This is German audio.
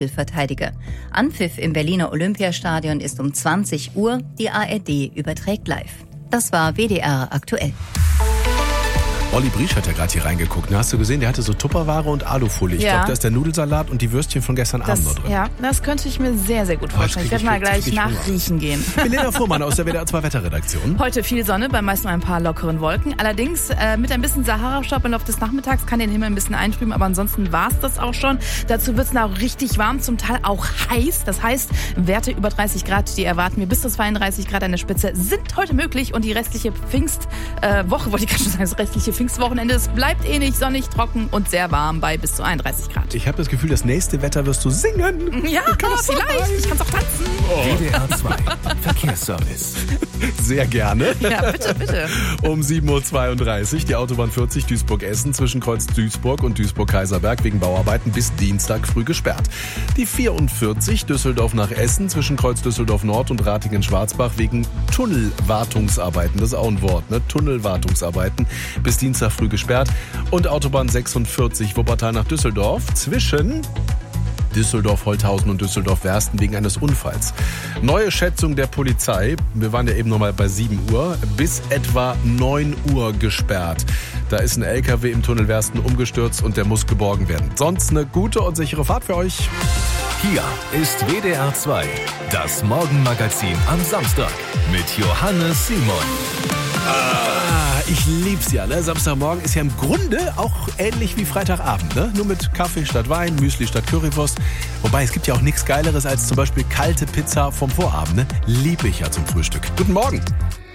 Titelverteidiger. Anpfiff im Berliner Olympiastadion ist um 20 Uhr. Die ARD überträgt live. Das war WDR aktuell. Olli Briesch hat ja gerade hier reingeguckt. Na, hast du gesehen, der hatte so Tupperware und Alufolie. Ich glaube, da ist der Nudelsalat und die Würstchen von gestern Abend noch drin. Ja, das könnte ich mir sehr, sehr gut vorstellen. Ich werde mal gleich nachriechen gehen. Milena Fuhrmann aus der WDR 2 Wetterredaktion. Heute viel Sonne, bei meist nur ein paar lockeren Wolken. Allerdings mit ein bisschen Sahara-Staub im Laufe des Nachmittags kann den Himmel ein bisschen eintrüben, aber ansonsten war es das auch schon. Dazu wird es auch richtig warm, zum Teil auch heiß. Das heißt, Werte über 30 Grad, die erwarten wir bis zu 32 Grad an der Spitze, sind heute möglich. Und die restliche Pfingstwoche, wollte ich gerade schon sagen, das restliche Pfingstwochenende, es bleibt ähnlich sonnig, trocken und sehr warm bei bis zu 31 Grad. Ich habe das Gefühl, das nächste Wetter wirst du singen. Ja, vielleicht. Ich kann es auch tanzen. WDR 2 Verkehrsservice. Sehr gerne. Ja, bitte. Um 7.32 Uhr die Autobahn 40 Duisburg-Essen zwischen Kreuz Duisburg und Duisburg-Kaiserberg wegen Bauarbeiten bis Dienstag früh gesperrt. Die 44 Düsseldorf nach Essen zwischen Kreuz Düsseldorf Nord und Ratingen-Schwarzbach wegen Tunnelwartungsarbeiten. Das ist auch ein Wort, ne? Tunnelwartungsarbeiten bis Dienstag früh gesperrt. Und Autobahn 46 Wuppertal nach Düsseldorf zwischen Düsseldorf-Holthausen und Düsseldorf-Wersten wegen eines Unfalls. Neue Schätzung der Polizei, wir waren ja eben nochmal bei 7 Uhr, bis etwa 9 Uhr gesperrt. Da ist ein LKW im Tunnel Wersten umgestürzt und der muss geborgen werden. Sonst eine gute und sichere Fahrt für euch. Hier ist WDR 2, das Morgenmagazin am Samstag mit Johannes Simon. Ich lieb's ja, ne? Samstagmorgen ist ja im Grunde auch ähnlich wie Freitagabend, ne? Nur mit Kaffee statt Wein, Müsli statt Currywurst. Wobei, es gibt ja auch nichts Geileres als zum Beispiel kalte Pizza vom Vorabend, ne? Lieb ich ja zum Frühstück. Guten Morgen.